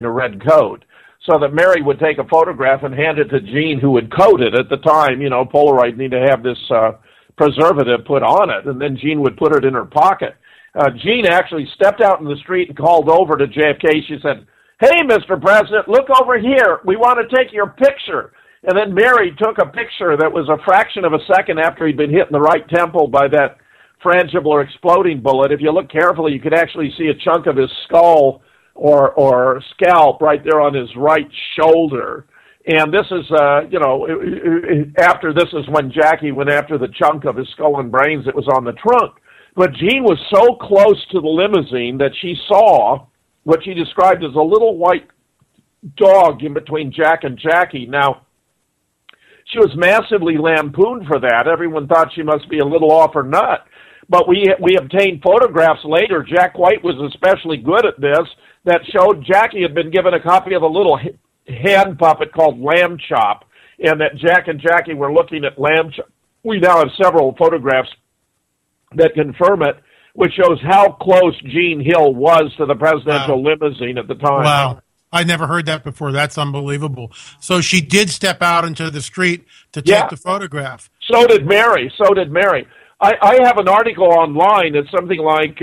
a red coat, so that Mary would take a photograph and hand it to Gene, who would code it. At the time, Polaroid needed to have this preservative put on it, and then Gene would put it in her pocket. Gene actually stepped out in the street and called over to JFK. She said, "Hey, Mr. President, look over here. We want to take your picture." And then Mary took a picture that was a fraction of a second after he'd been hit in the right temple by that frangible or exploding bullet. If you look carefully, you could actually see a chunk of his skull or scalp right there on his right shoulder. And this is, after this is when Jackie went after the chunk of his skull and brains that was on the trunk. But Jean was so close to the limousine that she saw what she described as a little white dog in between Jack and Jackie. Now, she was massively lampooned for that. Everyone thought she must be a little off her nut. But we obtained photographs later. Jack White was especially good at this, that showed Jackie had been given a copy of a little hand puppet called Lamb Chop, and that Jack and Jackie were looking at Lamb Chop. We now have several photographs that confirm it, which shows how close Jean Hill was to the presidential limousine at the time. Wow. I never heard that before. That's unbelievable. So she did step out into the street to take the photograph. So did Mary. I have an article online. It's something like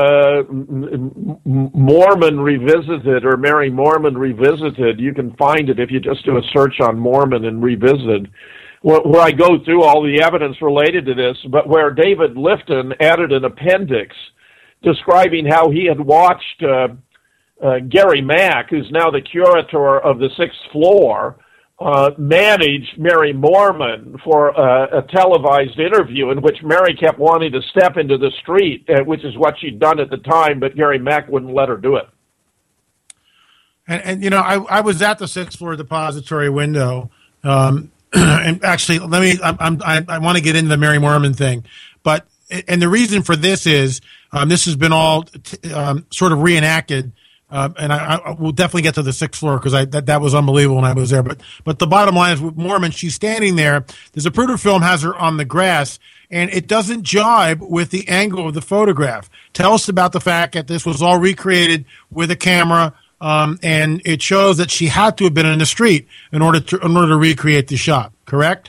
Mormon Revisited or Mary Mormon Revisited. You can find it if you just do a search on Mormon and Revisited, where I go through all the evidence related to this, but where David Lifton added an appendix describing how he had watched Gary Mack, who's now the curator of the 6th floor, managed Mary Mormon for a televised interview in which Mary kept wanting to step into the street, which is what she'd done at the time, but Gary Mack wouldn't let her do it. And I was at the 6th floor depository window, and actually, I want to get into the Mary Mormon thing, but the reason for this is this has been all sort of reenacted. And I will definitely get to the 6th floor because that was unbelievable when I was there. But the bottom line is with Mormon, she's standing there. The Zapruder film has her on the grass, and it doesn't jibe with the angle of the photograph. Tell us about the fact that this was all recreated with a camera, and it shows that she had to have been in the street in order to recreate the shot. Correct?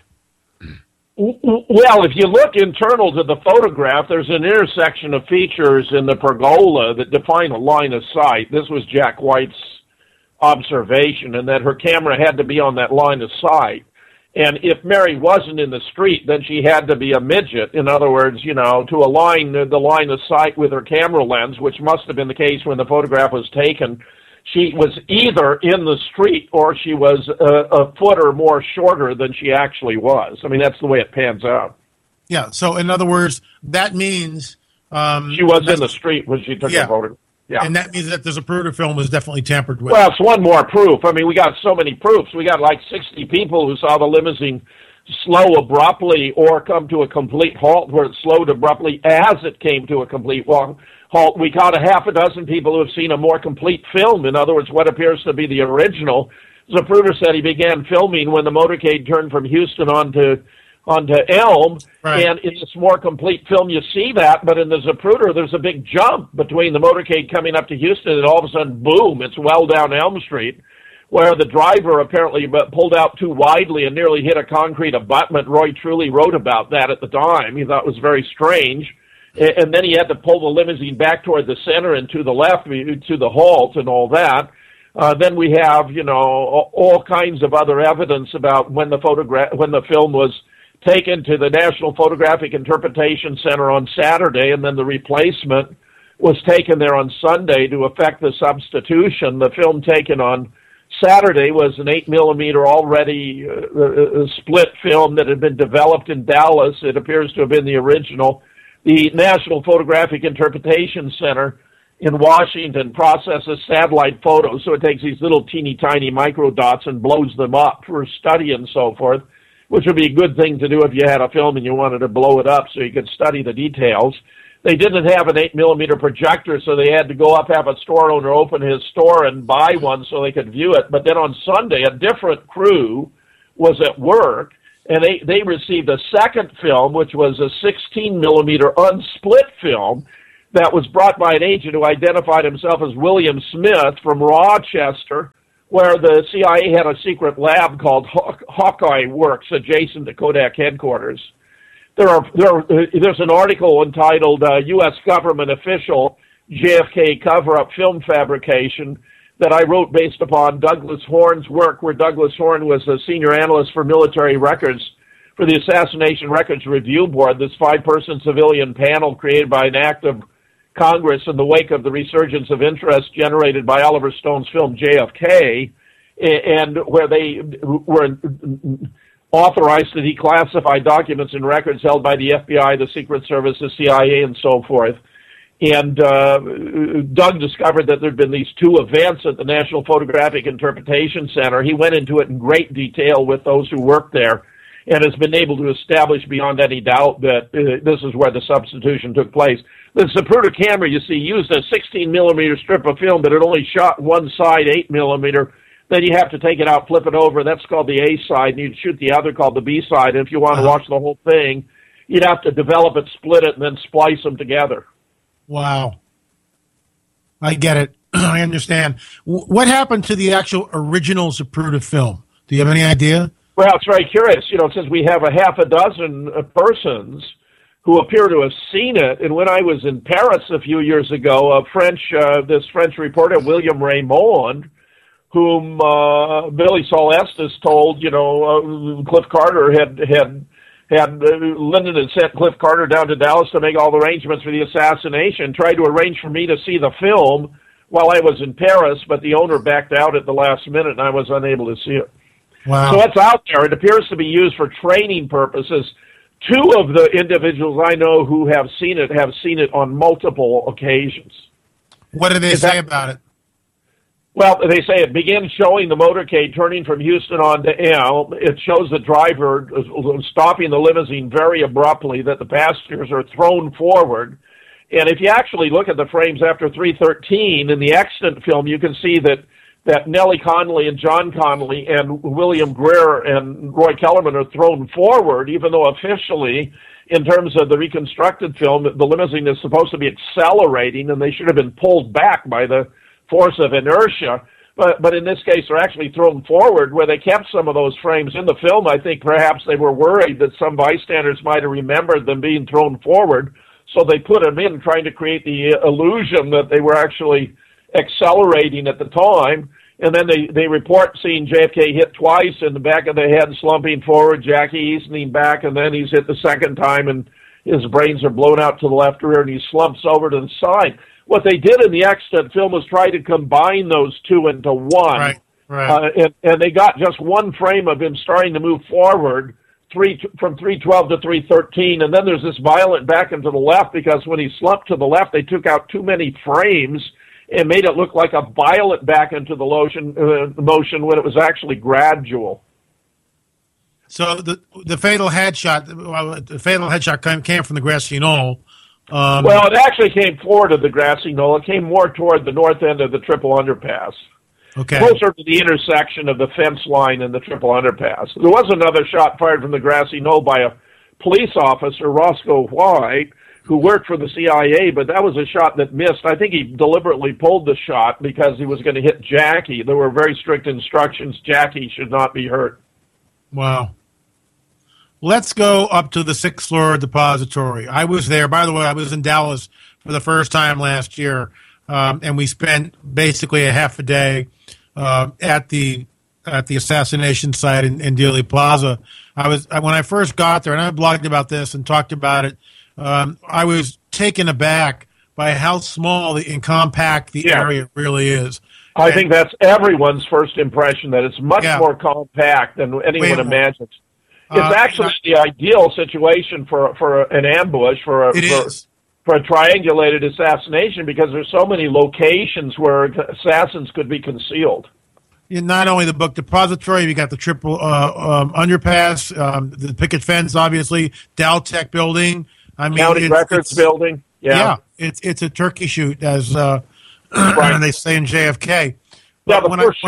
Well, if you look internal to the photograph, there's an intersection of features in the pergola that define a line of sight. This was Jack White's observation, and that her camera had to be on that line of sight. And if Mary wasn't in the street, then she had to be a midget. In other words, to align the line of sight with her camera lens, which must have been the case when the photograph was taken. She was either in the street or she was a foot or more shorter than she actually was. I mean, that's the way it pans out. Yeah, so in other words, that means... she was in the street when she took the photograph. Yeah. And that means that the Zapruder film was definitely tampered with. Well, it's one more proof. I mean, we got so many proofs. We got like 60 people who saw the limousine slow abruptly or come to a complete halt, where it slowed abruptly as it came to a complete halt. We caught a half a dozen people who have seen a more complete film. In other words, what appears to be the original. Zapruder said he began filming when the motorcade turned from Houston onto Elm, right. And in this more complete film you see that, but in the Zapruder there's a big jump between the motorcade coming up to Houston and all of a sudden, boom, it's well down Elm Street, where the driver apparently pulled out too widely and nearly hit a concrete abutment. Roy Truly wrote about that at the time. He thought it was very strange. And then he had to pull the limousine back toward the center and to the left to the halt and all that. Then we have, all kinds of other evidence about when the film was taken to the National Photographic Interpretation Center on Saturday, and then the replacement was taken there on Sunday to effect the substitution. The film taken on Saturday was an 8mm already split film that had been developed in Dallas. It appears to have been the original. The National Photographic Interpretation Center in Washington processes satellite photos, so it takes these little teeny tiny microdots and blows them up for study and so forth, which would be a good thing to do if you had a film and you wanted to blow it up so you could study the details. They didn't have an 8mm projector, so they had to go up, have a store owner open his store and buy one so they could view it. But then on Sunday, a different crew was at work, and they received a second film, which was a 16mm unsplit film that was brought by an agent who identified himself as William Smith from Rochester, where the CIA had a secret lab called Hawkeye Works adjacent to Kodak headquarters. There's an article entitled U.S. Government Official JFK Cover-Up Film Fabrication that I wrote based upon Douglas Horne's work, where Douglas Horne was a senior analyst for military records for the Assassination Records Review Board, this 5-person civilian panel created by an act of Congress in the wake of the resurgence of interest generated by Oliver Stone's film JFK, and where they were authorized to declassify documents and records held by the FBI, the Secret Service, the CIA, and so forth. And Doug discovered that there had been these 2 events at the National Photographic Interpretation Center. He went into it in great detail with those who worked there and has been able to establish beyond any doubt that this is where the substitution took place. The Zapruder camera, you see, used a 16-millimeter strip of film, but it only shot one side, 8-millimeter. Then you have to take it out, flip it over. That's called the A side, and you'd shoot the other called the B side. And if you want to watch the whole thing, you'd have to develop it, split it, and then splice them together. Wow. I get it. I understand. What happened to the actual original Zapruder film? Do you have any idea? Well, it's very curious. Since we have a half a dozen persons who appear to have seen it, and when I was in Paris a few years ago, this French reporter, William Raymond, whom Billy Saul Estes told, Cliff Carter Lyndon had sent Cliff Carter down to Dallas to make all the arrangements for the assassination, tried to arrange for me to see the film while I was in Paris, but the owner backed out at the last minute and I was unable to see it. Wow. So it's out there. It appears to be used for training purposes. 2 of the individuals I know who have seen it on multiple occasions. What do they say about it? Well, they say it begins showing the motorcade turning from Houston on to Elm. It shows the driver stopping the limousine very abruptly, that the passengers are thrown forward. And if you actually look at the frames after 3:13 in the accident film, you can see that Nellie Connolly and John Connolly and William Greer and Roy Kellerman are thrown forward, even though officially, in terms of the reconstructed film, the limousine is supposed to be accelerating and they should have been pulled back by the force of inertia. But in this case, they're actually thrown forward, where they kept some of those frames in the film. I think perhaps they were worried that some bystanders might have remembered them being thrown forward, so they put them in, trying to create the illusion that they were actually accelerating at the time. And then they report seeing JFK hit twice in the back of the head, slumping forward, Jackie easing back, and then he's hit the second time, and his brains are blown out to the left rear, and he slumps over to the side. What they did in the accident film was try to combine those 2 into one. Right. And they got just one frame of him starting to move forward from 3:12 to 3:13, and then there's this violent back and to the left, because when he slumped to the left, they took out too many frames and made it look like a violent back into the motion when it was actually gradual. So the fatal headshot, came from the grassy knoll. Well, it actually came forward of the grassy knoll. It came more toward the north end of the triple underpass. Okay. Closer to the intersection of the fence line and the triple underpass. There was another shot fired from the grassy knoll by a police officer, Roscoe White, who worked for the CIA, but that was a shot that missed. I think he deliberately pulled the shot because he was going to hit Jackie. There were very strict instructions. Jackie should not be hurt. Wow. Let's go up to the 6th floor depository. I was there. By the way, I was in Dallas for the first time last year, and we spent basically a half a day at the assassination site in Dealey Plaza. When I first got there, and I blogged about this and talked about it, I was taken aback by how small and compact the area really is. I think that's everyone's first impression, that it's much more compact than anyone imagines. It's actually the ideal situation for an ambush, for a triangulated assassination, because there's so many locations where assassins could be concealed. Not only the book depository, you got the triple underpass, the picket fence, obviously, Dow Tech building. I mean, County Records building. Yeah, it's a turkey shoot, as they say in JFK. Yeah,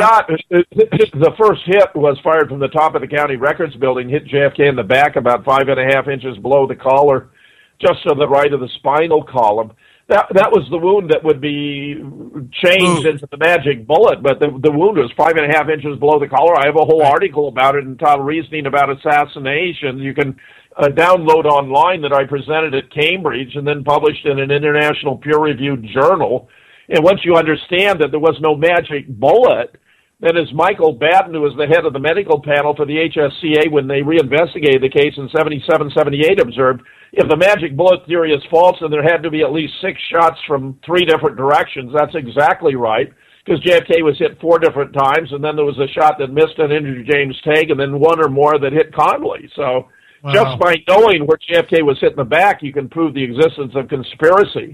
the first hit was fired from the top of the County Records building, hit JFK in the back about 5.5 inches below the collar, just to the right of the spinal column. that was the wound that would be changed into the magic bullet, but the wound was 5.5 inches below the collar. I have a whole article about it entitled Reasoning About Assassination. You can download online that I presented at Cambridge and then published in an international peer-reviewed journal. And once you understand that there was no magic bullet, then as Michael Batten, who was the head of the medical panel for the HSCA when they reinvestigated the case in 77, 78, observed, if the magic bullet theory is false, then there had to be at least 6 shots from 3 different directions. That's exactly right, because JFK was hit 4 different times, and then there was a shot that missed and injured James Tague, and then 1 or more that hit Connolly. So just by knowing where JFK was hit in the back, you can prove the existence of conspiracy.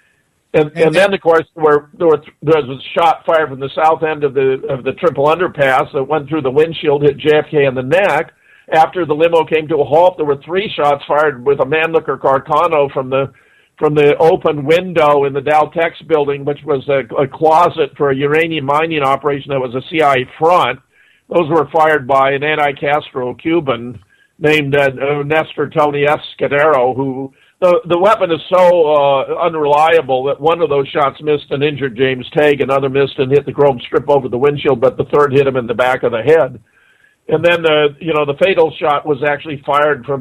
And then, of course, there was a shot fired from the south end of the triple underpass that went through the windshield, hit JFK in the neck. After the limo came to a halt, there were 3 shots fired with a Mannlicher Carcano from the open window in the Dow-Tex building, which was a closet for a uranium mining operation that was a CIA front. Those were fired by an anti-Castro Cuban named Nestor Tony Escudero, who the weapon is so unreliable that one of those shots missed and injured James Tague, another missed and hit the chrome strip over the windshield, but the third hit him in the back of the head. And then the fatal shot was actually fired from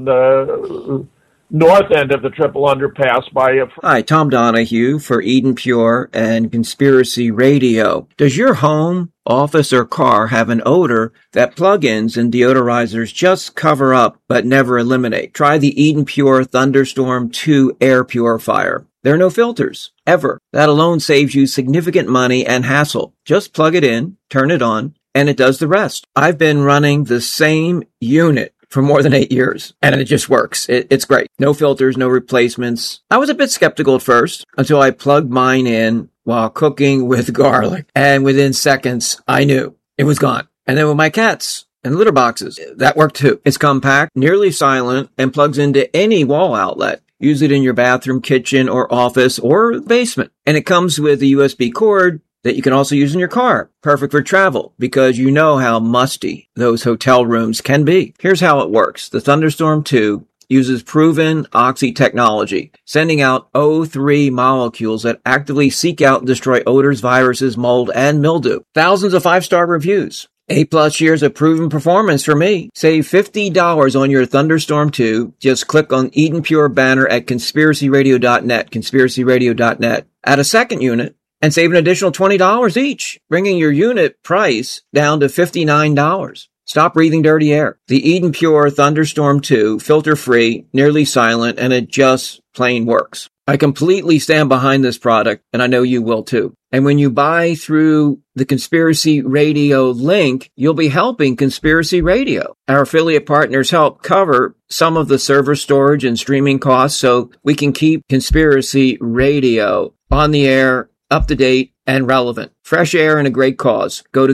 the north end of the triple underpass by a... Hi, Tom Donahue for Eden Pure and Conspiracy Radio. Does your home, office, or car have an odor that plug-ins and deodorizers just cover up but never eliminate? Try the Eden Pure Thunderstorm 2 air purifier. There are no filters, ever. That alone saves you significant money and hassle. Just plug it in, turn it on, and it does the rest. I've been running the same unit for more than 8 years, and it just works. It's great. No filters, no replacements. I was a bit skeptical at first until I plugged mine in while cooking with garlic, and within seconds, I knew it was gone. And then with my cats and litter boxes, that worked too. It's compact, nearly silent, and plugs into any wall outlet. Use it in your bathroom, kitchen, or office, or basement. And it comes with a USB cord that you can also use in your car. Perfect for travel, because you know how musty those hotel rooms can be. Here's how it works. The Thunderstorm 2 uses proven oxy technology, sending out O3 molecules that actively seek out and destroy odors, viruses, mold, and mildew. Thousands of 5-star reviews. 8+ years of proven performance for me. Save $50 on your Thunderstorm 2. Just click on Eden Pure banner at conspiracyradio.net, conspiracyradio.net. Add a second unit and save an additional $20 each, bringing your unit price down to $59. Stop breathing dirty air. The Eden Pure Thunderstorm 2, filter-free, nearly silent, and it just plain works. I completely stand behind this product, and I know you will too. And when you buy through the Conspiracy Radio link, you'll be helping Conspiracy Radio. Our affiliate partners help cover some of the server storage and streaming costs so we can keep Conspiracy Radio on the air, up to date, and relevant. Fresh air and a great cause. Go to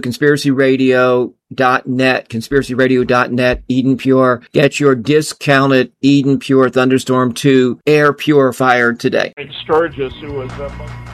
conspiracyradio.net, conspiracyradio.net, Eden Pure. Get your discounted Eden Pure Thunderstorm 2 air purifier today. Sturgis, who was